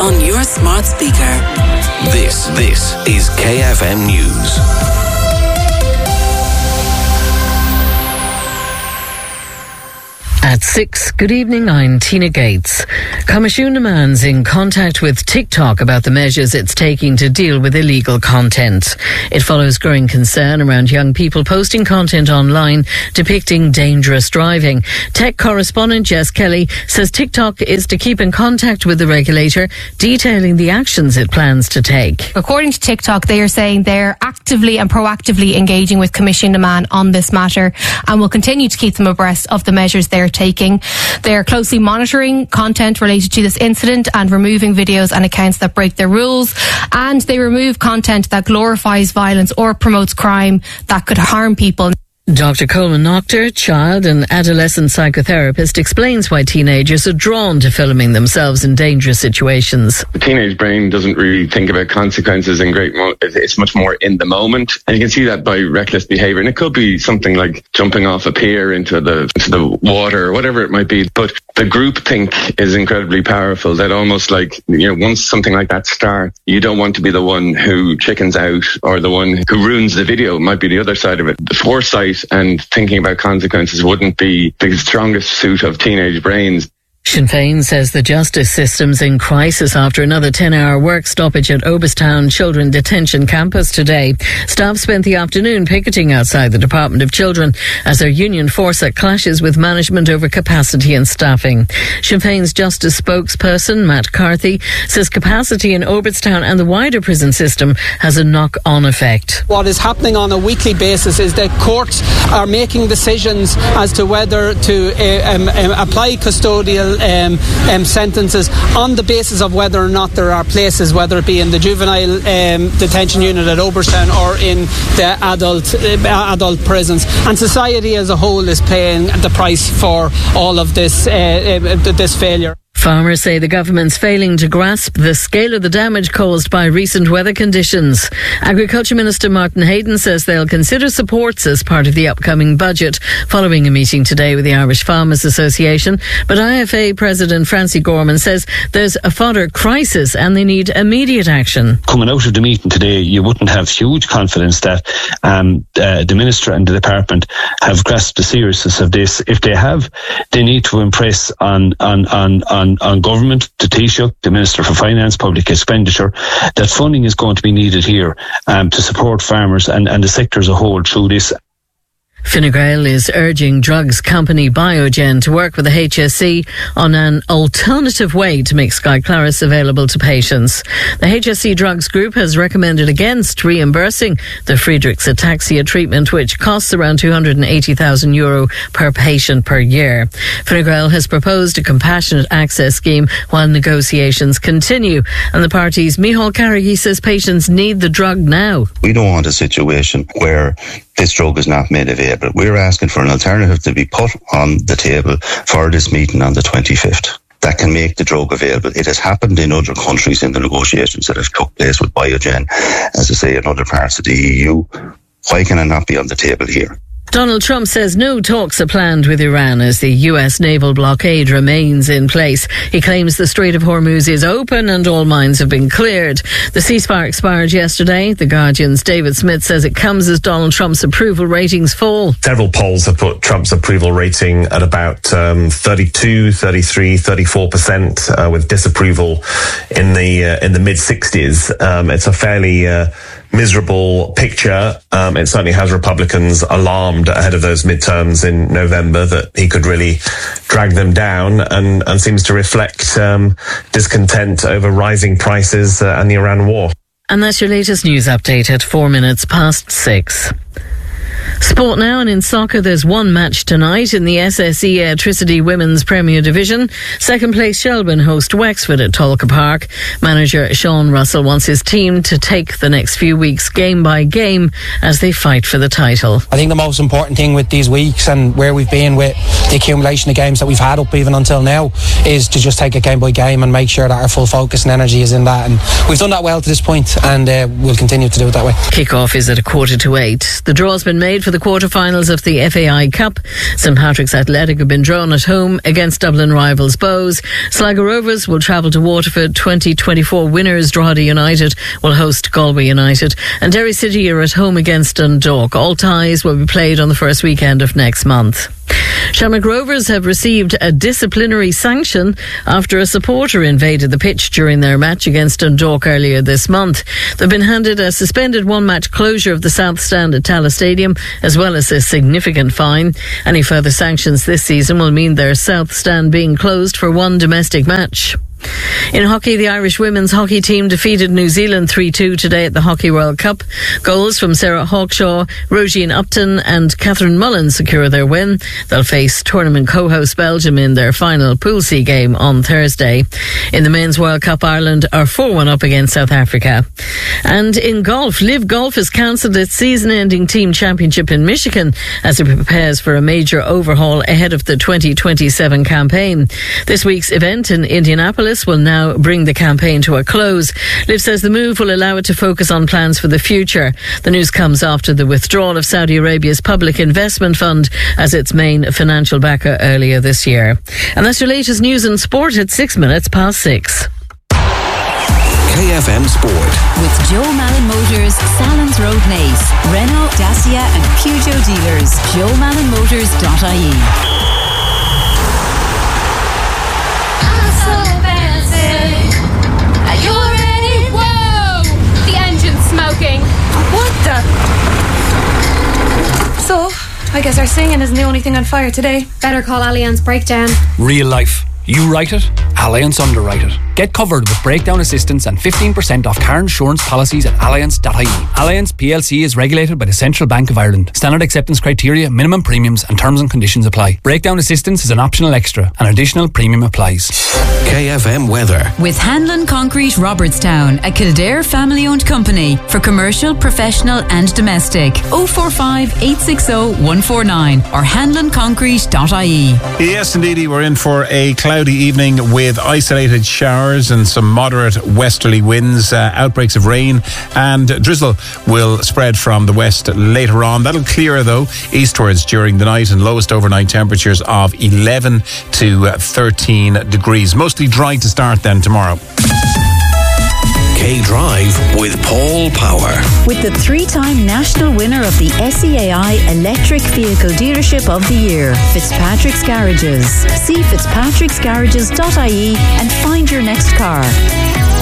on your smart speaker. This is KFM News. At 6, good evening, I'm Tina Gates. Comisiún demands in contact with TikTok about the measures it's taking to deal with illegal content. It follows growing concern around young people posting content online depicting dangerous driving. Tech correspondent Jess Kelly says TikTok is to keep in contact with the regulator, detailing the actions it plans to take. According to TikTok, they are saying they're actively and proactively engaging with Comisiún Demand on this matter and will continue to keep them abreast of the measures they're taking. They are closely monitoring content related to this incident and removing videos and accounts that break their rules, and they remove content that glorifies violence or promotes crime that could harm people. Dr. Coleman Noctor, child and adolescent psychotherapist, explains why teenagers are drawn to filming themselves in dangerous situations. The teenage brain doesn't really think about consequences in it's much more in the moment. And you can see that by reckless behaviour. And it could be something like jumping off a pier into the water or whatever it might be. But the groupthink is incredibly powerful. That almost once something like that starts, you don't want to be the one who chickens out or the one who ruins the video. It might be the other side of it. The foresight and thinking about consequences wouldn't be the strongest suit of teenage brains. Sinn Féin says the justice system's in crisis after another 10-hour work stoppage at Obistown Children Detention Campus today. Staff spent the afternoon picketing outside the Department of Children as their union Forsa clashes with management over capacity and staffing. Sinn Féin's justice spokesperson, Matt Carthy, says capacity in Obistown and the wider prison system has a knock-on effect. What is happening on a weekly basis is that courts are making decisions as to whether to apply custodial sentences on the basis of whether or not there are places, whether it be in the juvenile detention unit at Obistown or in the adult prisons. And society as a whole is paying the price for all of this failure. Farmers say the government's failing to grasp the scale of the damage caused by recent weather conditions. Agriculture Minister Martin Hayden says they'll consider supports as part of the upcoming budget, following a meeting today with the Irish Farmers Association. But IFA President Francie Gorman says there's a fodder crisis and they need immediate action. Coming out of the meeting today, you wouldn't have huge confidence that the Minister and the Department have grasped the seriousness of this. If they have, they need to impress on government, the Taoiseach, the Minister for Finance, Public Expenditure, that funding is going to be needed here to support farmers and the sector as a whole through this. Fine Gael is urging drugs company Biogen to work with the HSE on an alternative way to make Skyclarys available to patients. The HSE Drugs Group has recommended against reimbursing the Friedreich's ataxia treatment, which costs around €280,000 per patient per year. Fine Gael has proposed a compassionate access scheme while negotiations continue. And the party's Micheál Carrigy says patients need the drug now. We don't want a situation where this drug is not made available. We're asking for an alternative to be put on the table for this meeting on the 25th that can make the drug available. It has happened in other countries in the negotiations that have took place with Biogen, as I say, in other parts of the EU. Why can it not be on the table here? Donald Trump says no talks are planned with Iran as the US naval blockade remains in place. He claims the Strait of Hormuz is open and all mines have been cleared. The ceasefire expired yesterday. The Guardian's David Smith says it comes as Donald Trump's approval ratings fall. Several polls have put Trump's approval rating at about 32, 33, 34%, with disapproval in the mid-60s. It's a fairly miserable picture. It certainly has Republicans alarmed ahead of those midterms in November that he could really drag them down, and seems to reflect discontent over rising prices and the Iran war. And that's your latest news update at 6:04. Sport now, and in soccer there's one match tonight in the SSE Airtricity Women's Premier Division. Second place Shelbourne host Wexford at Tolka Park. Manager Sean Russell wants his team to take the next few weeks game by game as they fight for the title. I think the most important thing with these weeks and where we've been with the accumulation of games that we've had up even until now is to just take it game by game and make sure that our full focus and energy is in that, and we've done that well to this point, and we'll continue to do it that way. Kick-off is at 7:45. The draw's been made for the quarter-finals of the FAI Cup. St Patrick's Athletic have been drawn at home against Dublin rivals Bows. Sligo Rovers will travel to Waterford. 2024 winners Drogheda United will host Galway United. And Derry City are at home against Dundalk. All ties will be played on the first weekend of next month. Shamrock Rovers have received a disciplinary sanction after a supporter invaded the pitch during their match against Dundalk earlier this month. They've been handed a suspended one-match closure of the South Stand at Tallaght Stadium, as well as a significant fine. Any further sanctions this season will mean their South Stand being closed for one domestic match. In hockey, the Irish women's hockey team defeated New Zealand 3-2 today at the Hockey World Cup. Goals from Sarah Hawkshaw, Roisin Upton and Catherine Mullen secure their win. They'll face tournament co-host Belgium in their final Pool C game on Thursday. In the Men's World Cup, Ireland are 4-1 up against South Africa. And in golf, Liv Golf has cancelled its season-ending team championship in Michigan as it prepares for a major overhaul ahead of the 2027 campaign. This week's event in Indianapolis will now bring the campaign to a close. Liv says the move will allow it to focus on plans for the future. The news comes after the withdrawal of Saudi Arabia's Public Investment Fund as its main financial backer earlier this year. And that's your latest news and sport at 6 minutes past 6. KFM Sport. With Joe Malin Motors, Salons Road Naas, Renault, Dacia and Peugeot dealers. JoeMalinMotors.ie. So, I guess our singing isn't the only thing on fire today. Better call Allianz Breakdown. Real life. You write it, Allianz underwrite it. Get covered with breakdown assistance and 15% off car insurance policies at allianz.ie. Allianz PLC is regulated by the Central Bank of Ireland. Standard acceptance criteria, minimum premiums and terms and conditions apply. Breakdown assistance is an optional extra. An additional premium applies. KFM weather. With Hanlon Concrete Robertstown, a Kildare family-owned company for commercial, professional and domestic. 045 860 149 or hanlonconcrete.ie. Yes, indeed, we're in for a cloudy evening with isolated showers and some moderate westerly winds. Outbreaks of rain and drizzle will spread from the west later on. That'll clear, though, eastwards during the night, and lowest overnight temperatures of 11 to 13 degrees. Mostly dry to start then tomorrow. K-Drive with Paul Power. With the 3-time national winner of the SEAI Electric Vehicle Dealership of the Year, Fitzpatrick's Garages. See fitzpatricksgarages.ie and find your next car.